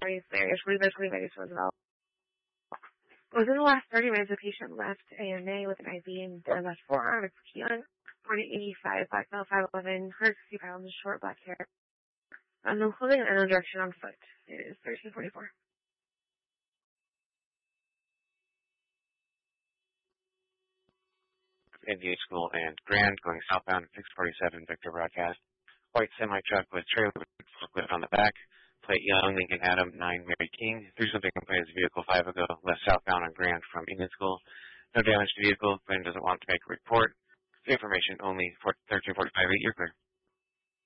as well. Within the last 30 minutes, the patient left AMA with an IV in the left forearm. It's young, 4085, black male, 5'11", 160 pounds, short black hair. No clothing and no direction on foot. It is 1344. Indian School and Grand going southbound 647 Victor Broadcast. White semi-truck with trailer forklift on the back. Plate Young, Lincoln Adam, 9 Mary King. Through something complained as vehicle 5 ago, left southbound on Grand from Indian School. No damage to vehicle. Plane doesn't want to make a report. The information only for 1345. You're clear.